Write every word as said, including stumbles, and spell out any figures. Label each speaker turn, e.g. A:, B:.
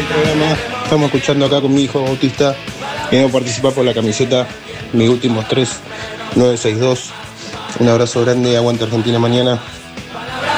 A: el programa. Estamos escuchando acá con mi hijo Bautista. Vengo a participar por la camiseta. Mis últimos tres, nueve seis dos. Un abrazo grande, aguanta Argentina mañana.